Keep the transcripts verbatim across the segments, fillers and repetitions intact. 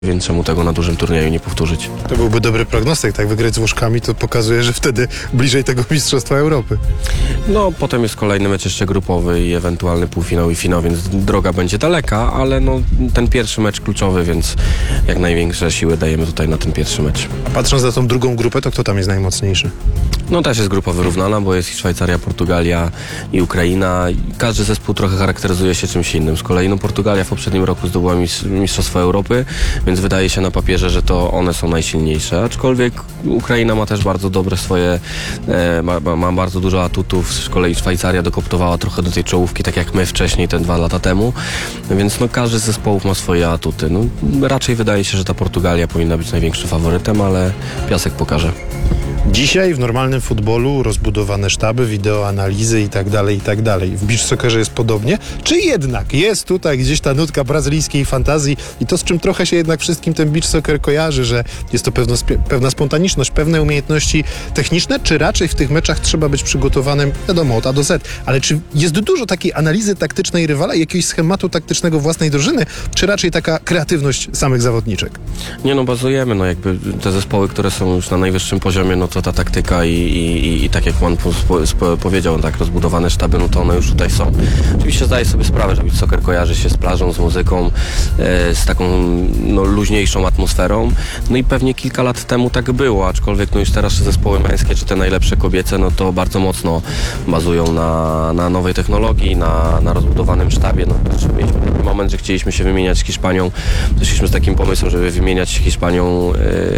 Więc czemu tego na dużym turnieju nie powtórzyć? To byłby dobry prognostyk, tak wygrać z Włoszkami, to pokazuje, że wtedy bliżej tego Mistrzostwa Europy. No, potem jest kolejny mecz jeszcze grupowy i ewentualny półfinał i finał, więc droga będzie daleka, ale no, ten pierwszy mecz kluczowy, więc jak największe siły dajemy tutaj na ten pierwszy mecz. A patrząc na tą drugą grupę, to kto tam jest najmocniejszy? No też jest grupa wyrównana, bo jest i Szwajcaria, Portugalia i Ukraina. Każdy zespół trochę charakteryzuje się czymś innym. Z kolei no, Portugalia w poprzednim roku zdobyła Mistrzostwo Europy, więc wydaje się na papierze, że to one są najsilniejsze. Aczkolwiek Ukraina ma też bardzo dobre swoje, e, ma, ma bardzo dużo atutów. Z kolei Szwajcaria dokoptowała trochę do tej czołówki, tak jak my wcześniej, te dwa lata temu. Więc no, każdy z zespołów ma swoje atuty. No, raczej wydaje się, że ta Portugalia powinna być największym faworytem, ale piasek pokaże. Dzisiaj w normalnym futbolu rozbudowane sztaby, wideoanalizy i tak dalej, i tak dalej. W beach soccerze jest podobnie? Czy jednak jest tutaj gdzieś ta nutka brazylijskiej fantazji i to, z czym trochę się jednak wszystkim ten beach soccer kojarzy, że jest to pewno, pewna spontaniczność, pewne umiejętności techniczne, czy raczej w tych meczach trzeba być przygotowanym, wiadomo, od A do Z, ale czy jest dużo takiej analizy taktycznej rywala i jakiegoś schematu taktycznego własnej drużyny, czy raczej taka kreatywność samych zawodniczek? Nie no, bazujemy, no jakby te zespoły, które są już na najwyższym poziomie, no to ta taktyka i, i, i tak jak pan po, spo, powiedział, tak rozbudowane sztaby, no to one już tutaj są. Oczywiście zdaję sobie sprawę, że beach soccer kojarzy się z plażą, z muzyką, e, z taką no, luźniejszą atmosferą, no i pewnie kilka lat temu tak było, aczkolwiek no już teraz zespoły męskie, czy te najlepsze kobiece, no to bardzo mocno bazują na, na nowej technologii, na, na rozbudowanym sztabie. No, mieliśmy taki moment, że chcieliśmy się wymieniać z Hiszpanią, doszliśmy z takim pomysłem, żeby wymieniać się Hiszpanią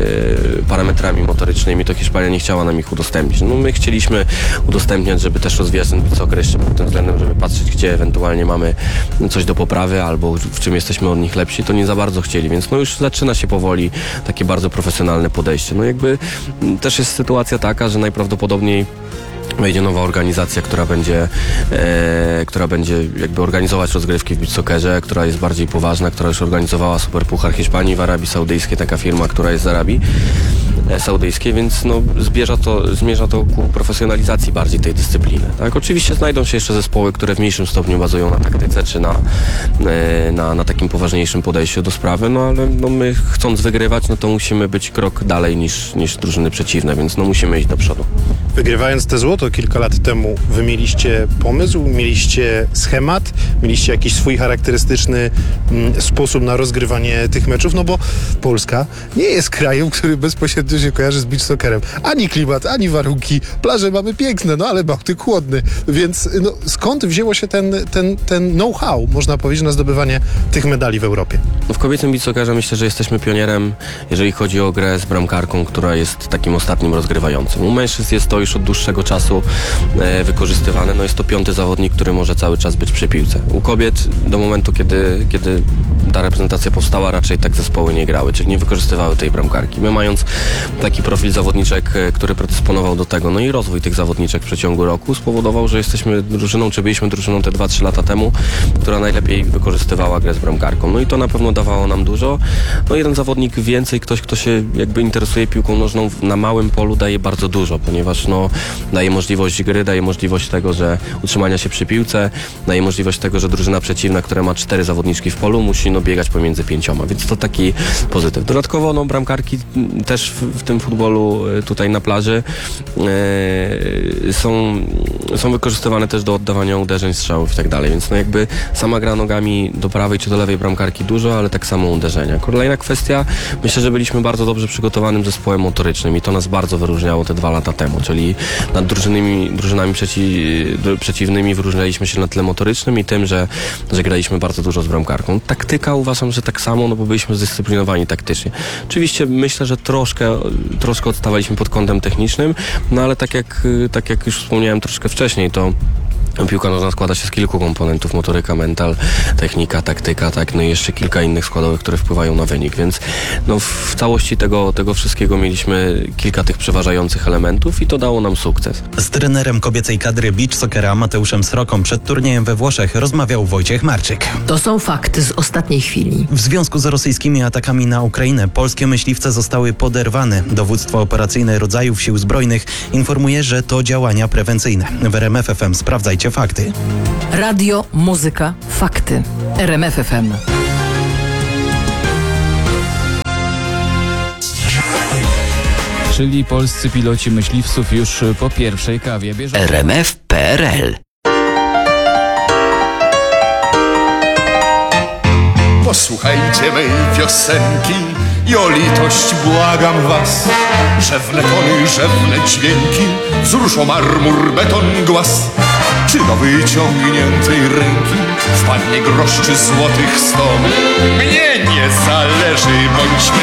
e, parametrami motorycznymi, to Hiszpania nie chciała nam ich udostępnić. No my chcieliśmy udostępniać, żeby też rozwijać ten beach soccer jeszcze pod tym względem, żeby patrzeć, gdzie ewentualnie mamy coś do poprawy albo w czym jesteśmy od nich lepsi, to nie za bardzo chcieli, więc no już zaczyna się powoli takie bardzo profesjonalne podejście. No jakby też jest sytuacja taka, że najprawdopodobniej wejdzie nowa organizacja, która będzie, e, która będzie jakby organizować rozgrywki w beach soccerze, która jest bardziej poważna, która już organizowała Superpuchar Hiszpanii w Arabii Saudyjskiej, taka firma, która jest z Arabii Saudyjskiej, więc no, zbierza to, zmierza to ku profesjonalizacji bardziej tej dyscypliny. Tak? Oczywiście znajdą się jeszcze zespoły, które w mniejszym stopniu bazują na taktyce, czy na, e, na, na takim poważniejszym podejściu do sprawy, no ale no, my chcąc wygrywać, no to musimy być krok dalej niż, niż drużyny przeciwne, więc no musimy iść do przodu. Wygrywając te złoto kilka lat temu, wy mieliście pomysł, mieliście schemat, mieliście jakiś swój charakterystyczny mm, sposób na rozgrywanie tych meczów, no bo Polska nie jest krajem, który bezpośrednio się kojarzy z beach soccerem. Ani klimat, ani warunki. Plaże mamy piękne, no ale Bałtyk chłodny. Więc no, skąd wzięło się ten, ten, ten know-how, można powiedzieć, na zdobywanie tych medali w Europie? No w kobiecym beach soccerze myślę, że jesteśmy pionierem, jeżeli chodzi o grę z bramkarką, która jest takim ostatnim rozgrywającym. U mężczyzn jest to już od dłuższego czasu e, wykorzystywane. No jest to piąty zawodnik, który może cały czas być przy piłce. U kobiet do momentu, kiedy, kiedy ta reprezentacja powstała, raczej tak zespoły nie grały, czyli nie wykorzystywały tej bramkarki. My mając taki profil zawodniczek, który predysponował do tego, no i rozwój tych zawodniczek w przeciągu roku spowodował, że jesteśmy drużyną, czy byliśmy drużyną te dwa trzy lata temu, która najlepiej wykorzystywała grę z bramkarką. No i to na pewno dawało nam dużo. No jeden zawodnik więcej, ktoś, kto się jakby interesuje piłką nożną na małym polu daje bardzo dużo, ponieważ no daje możliwość gry, daje możliwość tego, że utrzymania się przy piłce, daje możliwość tego, że drużyna przeciwna, która ma cztery zawodniczki w polu, musi no biegać pomiędzy pięcioma, więc to taki pozytyw. Dodatkowo no bramkarki też w, w tym futbolu tutaj na plaży e, są, są wykorzystywane też do oddawania uderzeń, strzałów i tak dalej, więc no jakby sama gra nogami do prawej czy do lewej bramkarki dużo, ale tak samo uderzenia. Kolejna kwestia, myślę, że byliśmy bardzo dobrze przygotowanym zespołem motorycznym i to nas bardzo wyróżniało te dwa lata temu, czyli nad drużynami, drużynami przeci, przeciwnymi wyróżnialiśmy się na tle motorycznym i tym, że, że graliśmy bardzo dużo z bramkarką. Taktyka uważam, że tak samo, no bo byliśmy zdyscyplinowani taktycznie. Oczywiście myślę, że troszkę, troszkę odstawaliśmy pod kątem technicznym, no ale tak jak, tak jak już wspomniałem troszkę wcześniej, to piłka nożna składa się z kilku komponentów: motoryka, mental, technika, taktyka, tak, no i jeszcze kilka innych składowych, które wpływają na wynik, więc no w całości tego, tego wszystkiego mieliśmy kilka tych przeważających elementów i to dało nam sukces. Z trenerem kobiecej kadry beach soccera Mateuszem Sroką przed turniejem we Włoszech rozmawiał Wojciech Marczyk. To są fakty z ostatniej chwili. W związku z rosyjskimi atakami na Ukrainę polskie myśliwce zostały poderwane. Dowództwo operacyjne rodzajów sił zbrojnych informuje, że to działania prewencyjne. W R M F F M sprawdzajcie fakty. Radio, muzyka, fakty. R M F F M. czyli polscy piloci myśliwców już po pierwszej kawie bierzą... R M F kropka P R L. Posłuchajcie mej piosenki i o litość błagam was. Rzewne tony, rzewne dźwięki, wzruszą marmur, beton, głaz. Czy do wyciągniętej ręki wpadnie grosz czy złotych sto? Mnie nie zależy, bądźmy